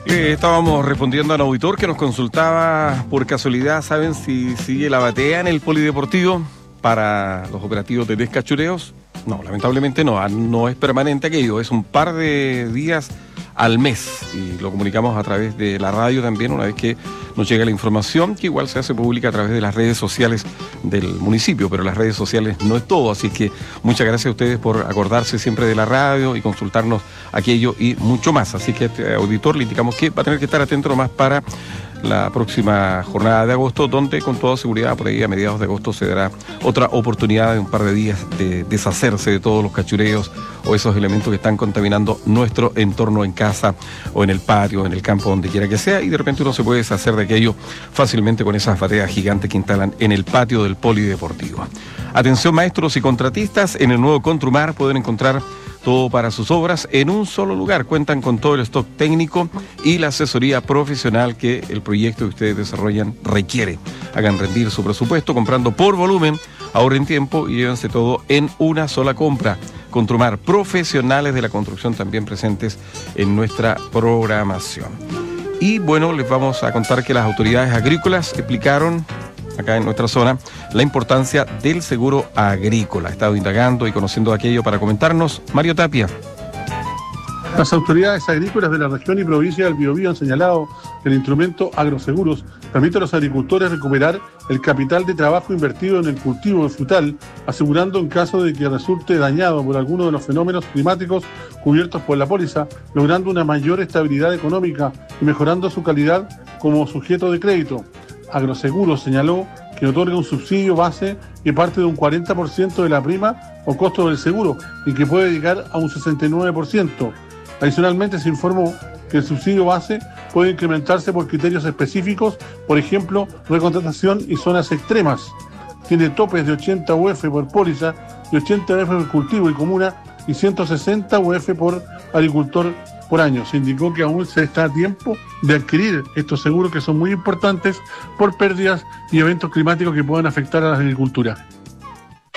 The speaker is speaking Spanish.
Estábamos respondiendo a un auditor que nos consultaba por casualidad, ¿saben si sigue la batea en el polideportivo para los operativos de descachureos? No, lamentablemente no, no es permanente aquello, es un par de días al mes y lo comunicamos a través de la radio también una vez que nos llega la información, que igual se hace pública a través de las redes sociales del municipio, pero las redes sociales no es todo, así que muchas gracias a ustedes por acordarse siempre de la radio y consultarnos aquello y mucho más, así que a este auditor le indicamos que va a tener que estar atento nomás para la próxima jornada de agosto, donde con toda seguridad por ahí a mediados de agosto se dará otra oportunidad de un par de días de deshacerse de todos los cachureos o esos elementos que están contaminando nuestro entorno en casa o en el patio, en el campo, donde quiera que sea, y de repente uno se puede deshacer de aquello fácilmente con esas bateas gigantes que instalan en el patio del polideportivo. Atención maestros y contratistas, en el nuevo Contrumar pueden encontrar todo para sus obras en un solo lugar. Cuentan con todo el stock técnico y la asesoría profesional que el proyecto que ustedes desarrollan requiere. Hagan rendir su presupuesto comprando por volumen, ahorren tiempo y llévense todo en una sola compra. Contrumar, profesionales de la construcción también presentes en nuestra programación. Y bueno, les vamos a contar que las autoridades agrícolas explicaron acá en nuestra zona, la importancia del seguro agrícola. Ha estado indagando y conociendo aquello para comentarnos Mario Tapia. Las autoridades agrícolas de la región y provincia del Biobío han señalado que el instrumento agroseguros permite a los agricultores recuperar el capital de trabajo invertido en el cultivo de frutal, asegurando en caso de que resulte dañado por alguno de los fenómenos climáticos cubiertos por la póliza, logrando una mayor estabilidad económica y mejorando su calidad como sujeto de crédito. Agroseguros señaló que otorga un subsidio base que parte de un 40% de la prima o costo del seguro y que puede llegar a un 69%. Adicionalmente se informó que el subsidio base puede incrementarse por criterios específicos, por ejemplo, recontratación y zonas extremas. Tiene topes de 80 UF por póliza y 80 UF por cultivo y comuna y 160 UF por agricultor por año. Se indicó que aún se está a tiempo de adquirir estos seguros que son muy importantes por pérdidas y eventos climáticos que puedan afectar a la agricultura.